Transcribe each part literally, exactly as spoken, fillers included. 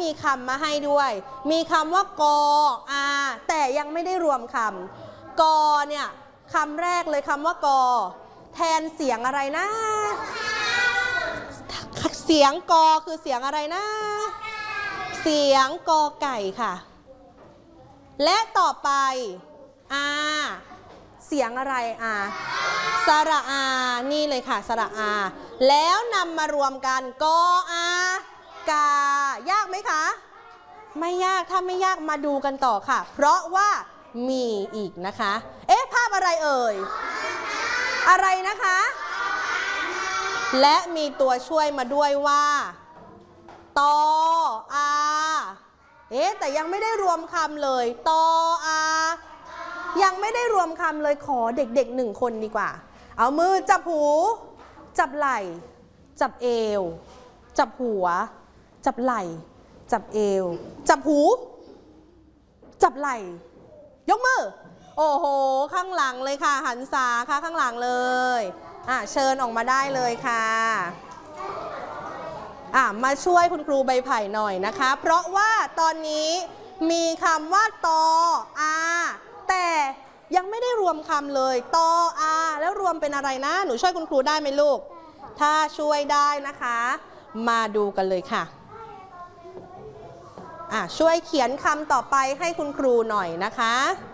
มีคำมาให้ด้วยมีคำว่ากออาแต่ยังไม่ได้รวมคำกอเนี่ยคำแรกเลยคำว่ากอแทนเสียงอะไรนะเสียงกอคือเสียงอะไรนะเสียงกอไก่ค่ะและต่อไปอาเสียงอะไรอาสระอานี่เลยค่ะสระอาแล้วนำมารวมกันกออากายากไหมคะไม่ยากถ้าไม่ยากมาดูกันต่อค่ะเพราะว่ามีอีกนะคะเอ๊ะภาพอะไรเอ่ยอะไรนะคะและมีตัวช่วยมาด้วยว่าตออาเอ๊ะแต่ยังไม่ได้รวมคำเลยตออายังไม่ได้รวมคำเลยขอเด็กๆหนึ่งคนดีกว่าเอามือจับหูจับไหล่จับเอวจับหัวจับไหล่จับเอวจับหูจับไหล่ยกมือโอ้โหข้างหลังเลยค่ะหันษาค่ะข้างหลังเลยอ่ะเชิญออกมาได้เลยค่ะอ่ะมาช่วยคุณครูใบไผ่หน่อยนะคะเพราะว่าตอนนี้มีคำว่าตออาแต่ยังไม่ได้รวมคำเลยตออาแล้วรวมเป็นอะไรนะหนูช่วยคุณครูได้ไหมลูกถ้าช่วยได้นะคะมาดูกันเลยค่ะอ่ะช่วยเขียนคำต่อไปให้คุณครูหน่อยนะคะ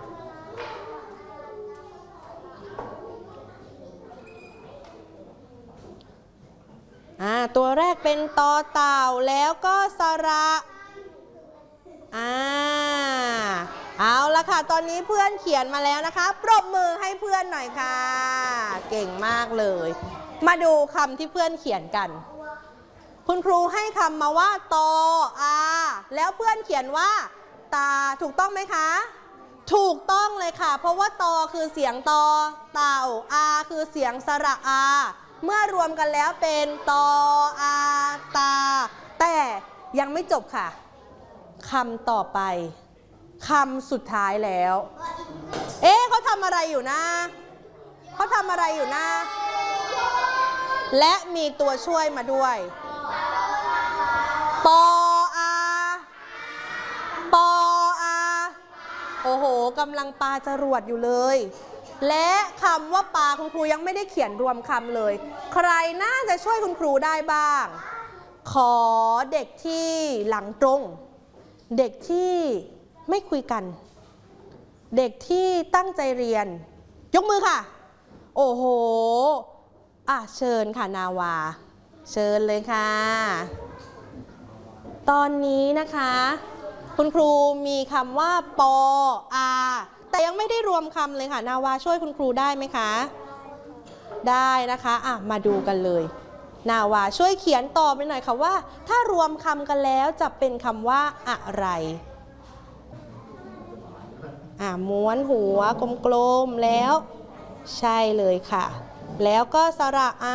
อ่าตัวแรกเป็นตอเต่าแล้วก็สระอ่าเอาละค่ะตอนนี้เพื่อนเขียนมาแล้วนะคะปรบมือให้เพื่อนหน่อยค่ะเก่งมากเลยมาดูคำที่เพื่อนเขียนกันคุณครูให้คำมาว่าตออาแล้วเพื่อนเขียนว่าตาถูกต้องไหมคะถูกต้องเลยค่ะเพราะว่าตอคือเสียงตอเต่าอาคือเสียงสระอาเมื่อรวมกันแล้วเป็นตออาตาแต่ยังไม่จบค่ะคำต่อไปคำสุดท้ายแล้วเอ๊ะเขาทำอะไรอยู่นะเขาทำอะไรอยู่นะและมีตัวช่วยมาด้วยปออาปออาโอ้โหกำลังปาจรวดอยู่เลยและคำว่าปลาคุณครูยังไม่ได้เขียนรวมคำเลยใครน่าจะช่วยคุณครูได้บ้างขอเด็กที่หลังตรงเด็กที่ไม่คุยกันเด็กที่ตั้งใจเรียนยกมือค่ะโอ้โหอ่ะเชิญค่ะนาวาเชิญเลยค่ะตอนนี้นะคะคุณครูมีคำว่าปออาแต่ยังไม่ได้รวมคำเลยค่ะนาวาช่วยคุณครูได้ไหมคะได้นะคะอ่ะมาดูกันเลยนาวาช่วยเขียนต่อไปหน่อยค่ะว่าถ้ารวมคำกันแล้วจะเป็นคำว่าอะไรอ่ะม้วนหัวกลมๆแล้วใช่เลยค่ะแล้วก็สระอา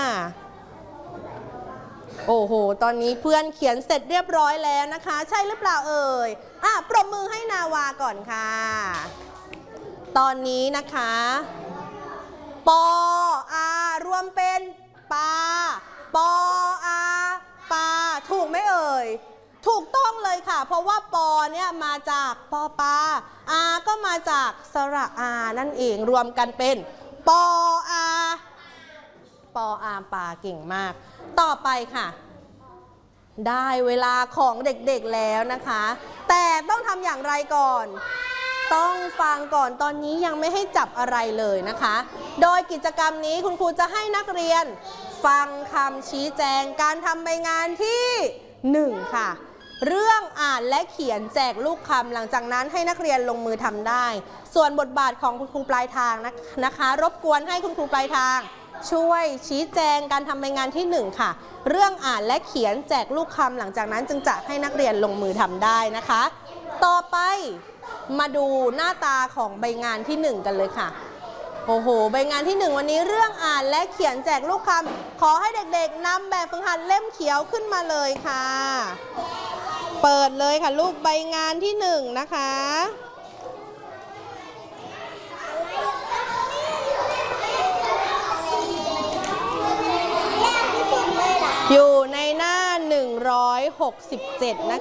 โอ้โหตอนนี้เพื่อนเขียนเสร็จเรียบร้อยแล้วนะคะใช่หรือเปล่าเอ่ยอ่ะปรบมือให้นาวาก่อนค่ะตอนนี้นะคะปออารวมเป็นปาปออาปาถูกไหมเอ่ยถูกต้องเลยค่ะเพราะว่าปอเนี่ยมาจากปอปาอาก็มาจากสระอานั่นเองรวมกันเป็นปออาปออาปาเก่งมากต่อไปค่ะได้เวลาของเด็กๆแล้วนะคะแต่ต้องทำอย่างไรก่อนต้องฟังก่อนตอนนี้ยังไม่ให้จับอะไรเลยนะคะโดยกิจกรรมนี้คุณครูจะให้นักเรียนฟังคำชี้แจงการทำใบงานที่หนึ่งค่ะเรื่องอ่านและเขียนแจกลูกคำหลังจากนั้นให้นักเรียนลงมือทำได้ส่วนบทบาทของคุณครูปลายทางนะคะรบกวนให้คุณครูปลายทางช่วยชี้แจงการทำใบงานที่หนึ่งค่ะเรื่องอ่านและเขียนแจกลูกคำหลังจากนั้นจึงจะให้นักเรียนลงมือทำได้นะคะต่อไปมาดูหน้าตาของใบงานที่หนึ่งกันเลยค่ะโอ้โหใบงานที่หนึ่งวันนี้เรื่องอ่านและเขียนแจกลูกคำขอให้เด็กๆนำแบบฝึกหัดเล่มเขียวขึ้นมาเลยค่ะเปิดเลยค่ะลูกใบงานที่หนึ่งนะคะอยู่ในหน้าหนึ่งร้อยหกสิบเจ็ดนะคะ